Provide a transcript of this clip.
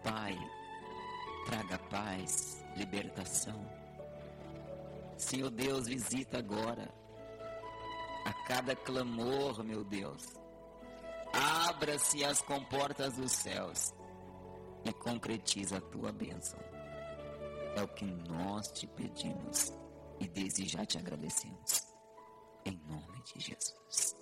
Pai, traga paz, libertação. Senhor Deus, visita agora a cada clamor, meu Deus. Abra-se as comportas dos céus e concretiza a tua bênção. É o que nós te pedimos e desde já te agradecemos. Em nome de Jesus.